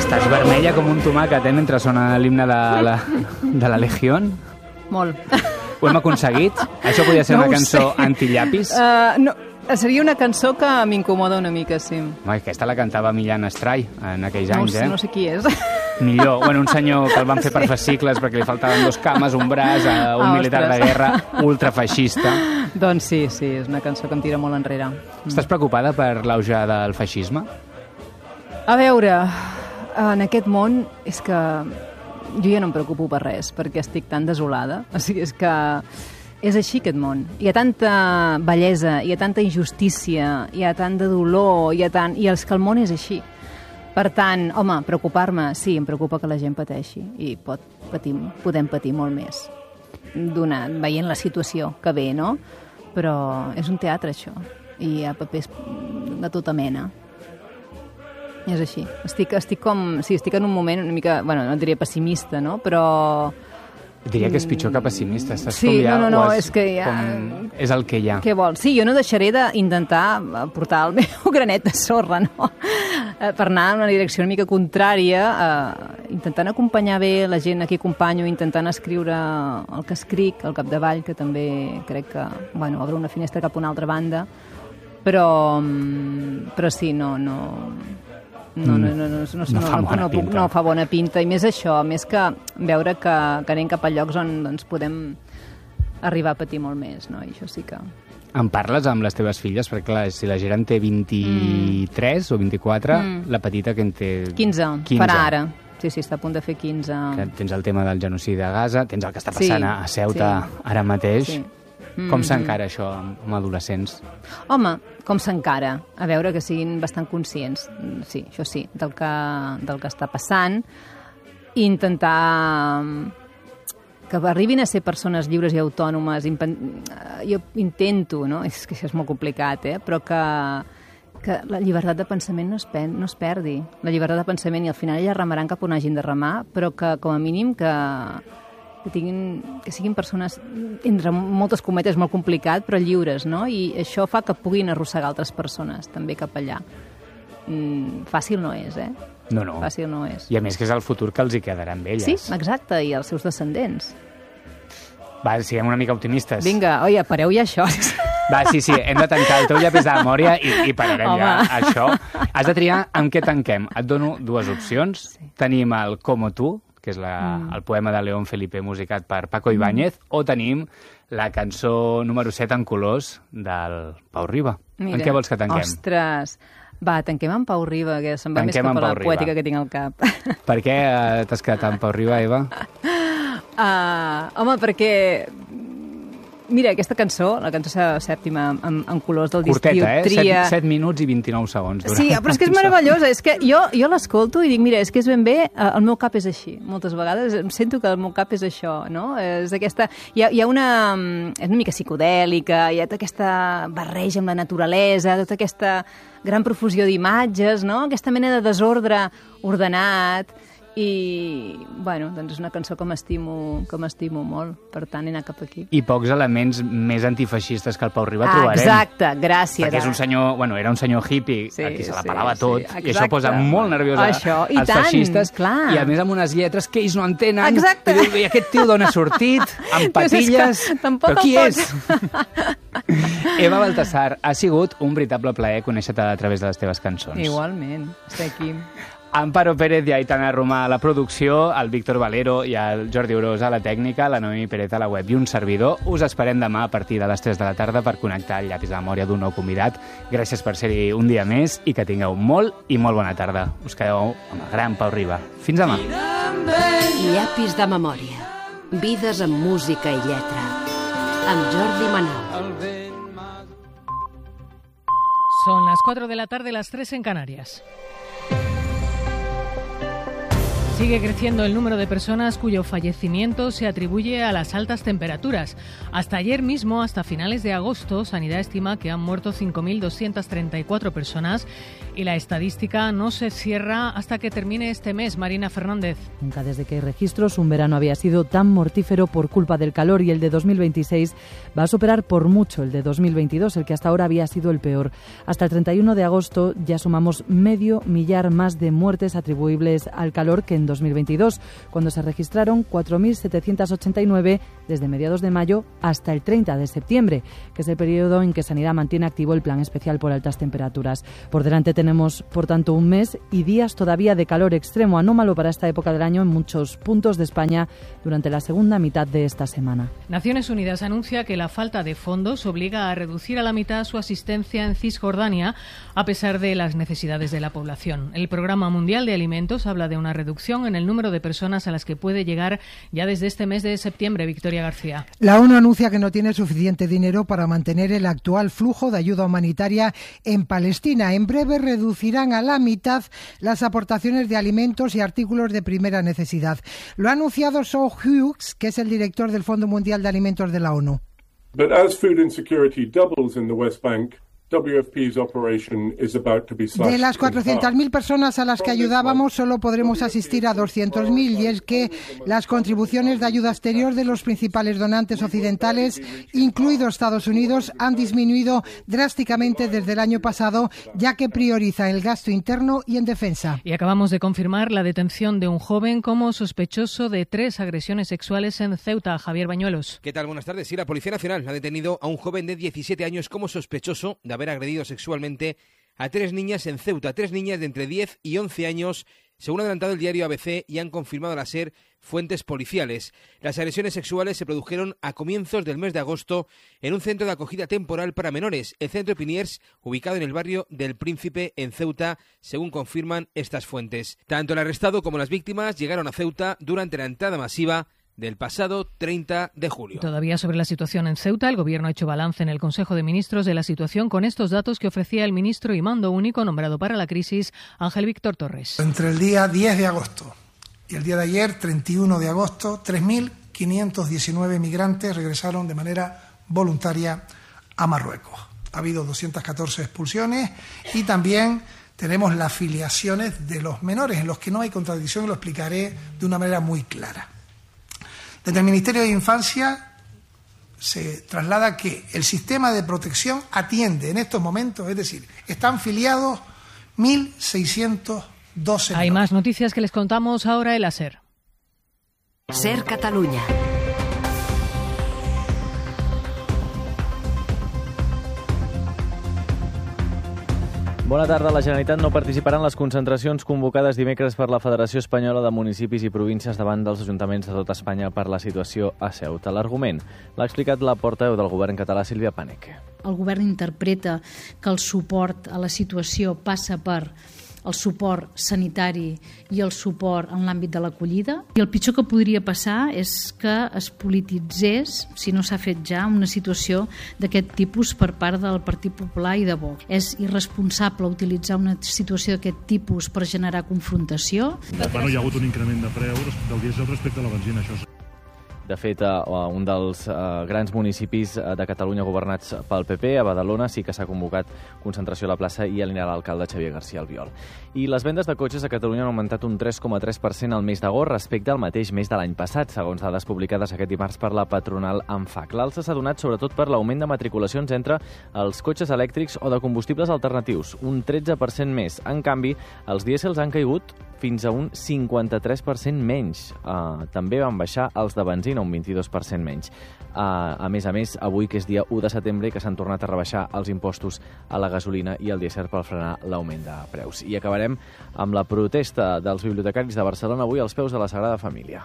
Estàs vermella com un tomàquet, mentre sona l'himne de la Legión. Molt. Ho hem aconseguit? Això podria ser una cançó antillapis? No, seria una cançó que m'incomoda una mica, sí. Aquesta la cantava Millán Astray en aquells anys, No sé qui és. Millor. Bueno, un senyor que el van fer per fascicles perquè li faltaven 2 cames, un braç, un militar de guerra ultrafeixista. Doncs sí, és una cançó que em tira molt enrere. Estàs preocupada per l'auge del feixisme? A veure, en aquest món és que jo ja no em preocupo per res, perquè estic tan desolada. O sigui, és que és així aquest món. Hi ha tanta bellesa, hi ha tanta injustícia, hi ha tant de dolor, i és que el món és així. Per tant, home, preocupar-me, sí, em preocupa que la gent pateixi, i podem patir molt més, veient la situació que ve, no? Però és un teatre, això, i hi ha papers de tota mena. És així. Estic en un moment una mica, bueno, no diria pessimista, no? Però... Diria que és pitjor que pessimista. Estàs sí, no, és que ja... És el que hi ha. Què vols? Sí, jo no deixaré d'intentar portar el meu granet de sorra, no? Per anar en una direcció una mica contrària, intentant acompanyar bé la gent a qui acompanyo, intentant escriure el que escric al capdavall, que també crec que, bueno, obre una finestra cap a una altra banda, però sí, no fa bona pinta, i més això, més que veure que anem cap a llocs on doncs, podem arribar a patir molt més, no? I això sí que... En parles amb les teves filles? Perquè clar, si la Gerard té 23 o 24, la petita que en té... 15, farà ara. Sí, està a punt de fer 15. Que tens el tema del genocidi de Gaza, tens el que està passant a Ceuta ara mateix. Sí. Com s'encara això amb adolescents? Home, com s'encara? A veure, que siguin bastant conscients, sí, això sí, del que està passant, i intentar que arribin a ser persones lliures i autònomes. Jo intento, no? És que això és molt complicat, però que la llibertat de pensament no es perdi. La llibertat de pensament, i al final elles remaran cap on hagin de remar, però que com a mínim que siguin persones, entre moltes cometes, molt complicat, però lliures, no? I això fa que puguin arrossegar altres persones també cap allà. Fàcil no és, No. Fàcil no és. I a més que és el futur que els hi quedarà amb elles. Sí, exacte, i els seus descendents. Va, siguem una mica optimistes. Vinga, oi, pareu ja això. Va, sí, hem de tancar el teu llapis de memòria i pararem ja això. Has de triar amb què tanquem. Et dono 2 opcions. Sí. Tenim el Como tu, que és el poema de León Felipe musicat per Paco Ibáñez, o tenim la cançó número 7 en colors del Pau Riba. Mira, en què vols que tanquem? Ostres, va, tanquem amb Pau Riba, que se'n va més cap a la poètica que tinc al cap. Per què t'has quedat amb Pau Riba, Eva? Home, perquè... Mira, aquesta cançó, la cançó sèptima en colors del distiu... Curteta, 7 minuts i 29 segons. Sí, però és que és meravellosa. És que jo l'escolto i dic, mira, és que és ben bé, el meu cap és així. Moltes vegades em sento que el meu cap és això, no? És aquesta... Hi ha una... És una mica psicodèlica, hi ha tota aquesta barreja amb la naturalesa, tota aquesta gran profusió d'imatges, no? Aquesta mena de desordre ordenat... I, bueno, doncs és una cançó que m'estimo molt, per tant he anat cap aquí. I pocs elements més antifeixistes que el Pau Riba trobarem. Exacte, gràcies. Perquè és un senyor, bueno, era un senyor hippie, a qui se la pelava tot, i això posa molt nerviós als feixistes, clar. I a més amb unes lletres que ells no entenen. Exacte. I aquest tio d'on ha sortit, amb patilles, però qui és? Eva Baltasar, ha sigut un veritable plaer conèixer-te a través de les teves cançons. Igualment, estic aquí. Amparo Pérez i Aitana Romà a la producció, el Víctor Valero i el Jordi Orós a la tècnica, la Noemi Pérez a la web i un servidor. Us esperem demà a partir de les 3 de la tarda per connectar el llapis de memòria d'un nou convidat. Gràcies per ser-hi un dia més i que tingueu molt i molt bona tarda. Us quedeu amb el gran Pau Riba. Fins demà. Llapis de memòria. Vides amb música i lletra. Amb Jordi Manal. Son las 4 de la tarde, las 3 en Canarias. Sigue creciendo el número de personas cuyo fallecimiento se atribuye a las altas temperaturas. Hasta ayer mismo, hasta finales de agosto, Sanidad estima que han muerto 5.234 personas y la estadística no se cierra hasta que termine este mes. Marina Fernández. Nunca desde que hay registros un verano había sido tan mortífero por culpa del calor, y el de 2026 va a superar por mucho el de 2022, el que hasta ahora había sido el peor. Hasta el 31 de agosto ya sumamos 500.000 más de muertes atribuibles al calor que en 2022, cuando se registraron 4.789 desde mediados de mayo hasta el 30 de septiembre, que es el periodo en que Sanidad mantiene activo el plan especial por altas temperaturas. Por delante tenemos, por tanto, un mes y días todavía de calor extremo, anómalo para esta época del año en muchos puntos de España durante la segunda mitad de esta semana. Naciones Unidas anuncia que la falta de fondos obliga a reducir a la mitad su asistencia en Cisjordania, a pesar de las necesidades de la población. El Programa Mundial de Alimentos habla de una reducción en el número de personas a las que puede llegar ya desde este mes de septiembre. Victoria García. La ONU anuncia que no tiene suficiente dinero para mantener el actual flujo de ayuda humanitaria en Palestina. En breve reducirán a la mitad las aportaciones de alimentos y artículos de primera necesidad. Lo ha anunciado Saul Hughes, que es el director del Fondo Mundial de Alimentos de la ONU. But as food insecurity doubles in the West Bank, WFP's operation is about to be slashed. De las 400.000 personas a las que ayudábamos, solo podremos asistir a 200.000, y es que las contribuciones de ayuda exterior de los principales donantes occidentales, incluido Estados Unidos, han disminuido drásticamente desde el año pasado, ya que prioriza el gasto interno y en defensa. Y acabamos de confirmar la detención de un joven como sospechoso de 3 agresiones sexuales en Ceuta. Javier Bañuelos. ¿Qué tal? Buenas tardes. Sí, la Policía Nacional ha detenido a un joven de 17 años como sospechoso de haber agredido sexualmente a 3 niñas en Ceuta, 3 niñas de entre 10 y 11 años, según ha adelantado el diario ABC y han confirmado a la SER fuentes policiales. Las agresiones sexuales se produjeron a comienzos del mes de agosto en un centro de acogida temporal para menores, el Centro Piniers, ubicado en el barrio del Príncipe en Ceuta, según confirman estas fuentes. Tanto el arrestado como las víctimas llegaron a Ceuta durante la entrada masiva del pasado 30 de julio. Todavía sobre la situación en Ceuta, el Gobierno ha hecho balance en el Consejo de Ministros de la situación con estos datos que ofrecía el ministro y mando único nombrado para la crisis, Ángel Víctor Torres. Entre el día 10 de agosto y el día de ayer, 31 de agosto, 3.519 migrantes regresaron de manera voluntaria a Marruecos. Ha habido 214 expulsiones y también tenemos las filiaciones de los menores, en los que no hay contradicción, y lo explicaré de una manera muy clara. Desde el Ministerio de Infancia se traslada que el sistema de protección atiende en estos momentos, es decir, están filiados 1.612. Hay más noticias que les contamos ahora en la SER. SER Catalunya. Bona tarda. La Generalitat no participarà en les concentracions convocades dimecres per la Federació Espanyola de Municipis i Províncies davant dels ajuntaments de tot Espanya per la situació a Ceuta. L'argument l'ha explicat la portaveu del govern català, Sílvia Paneque. El govern interpreta que el suport a la situació passa per el suport sanitari i el suport en l'àmbit de l'acollida. I el pitjor que podria passar és que es polititzés, si no s'ha fet ja, una situació d'aquest tipus per part del Partit Popular i de Vox. És irresponsable utilitzar una situació d'aquest tipus per generar confrontació. Bueno, hi ha hagut un increment de preu del dièsel respecte a la benzina, això. De fet, un dels grans municipis de Catalunya governats pel PP, a Badalona, sí que s'ha convocat concentració a la plaça i anirà l'alcalde Xavier García Albiol. I les vendes de cotxes a Catalunya han augmentat un 3,3% al mes d'agost respecte al mateix mes de l'any passat, segons dades publicades aquest dimarts per la patronal ANFAC. L'alça s'ha donat sobretot per l'augment de matriculacions entre els cotxes elèctrics o de combustibles alternatius, un 13% més. En canvi, els dièsels han caigut fins a un 53% menys. També van baixar els de benzina, un 22% menys. A més, avui, que és dia 1 de setembre, que s'han tornat a rebaixar els impostos a la gasolina i al dièsel per frenar l'augment de preus. I acabarem amb la protesta dels bibliotecaris de Barcelona avui als peus de la Sagrada Família.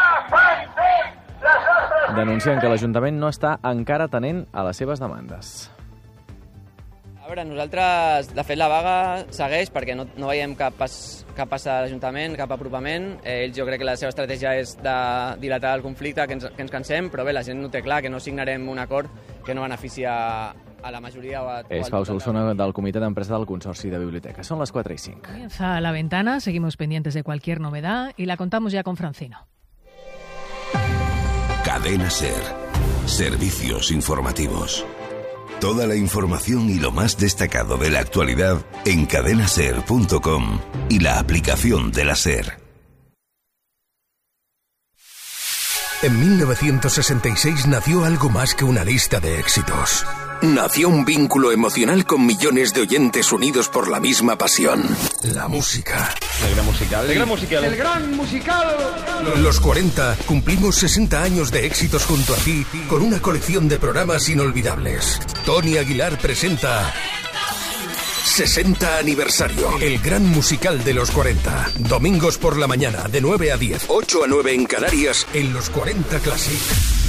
Denuncien que l'Ajuntament no està encara atenent a les seves demandes. A veure, nosaltres, de fet, la vaga segueix perquè no veiem cap pas a l'Ajuntament, cap apropament. Ells, jo crec que la seva estratègia és de dilatar el conflicte, que ens cansem, però bé, la gent no té clar que no signarem un acord que no beneficia a la majoria o a... És Pau Solsona del Comitè d'Empresa del Consorci de Biblioteques. Són les 4 i 5. Comienza La Ventana, seguimos pendientes de cualquier novedad y la contamos ya con Francino. Cadena SER. Servicios informativos. Toda la información y lo más destacado de la actualidad en cadenaser.com y la aplicación de la SER. En 1966 nació algo más que una lista de éxitos. Nació un vínculo emocional con millones de oyentes unidos por la misma pasión. La música. El gran musical. El gran musical. El gran musical. Los 40 cumplimos 60 años de éxitos junto a ti con una colección de programas inolvidables. Tony Aguilar presenta 60 aniversario. El gran musical de los 40. Domingos por la mañana de 9 a 10. 8 a 9 en Canarias en los 40 Classic.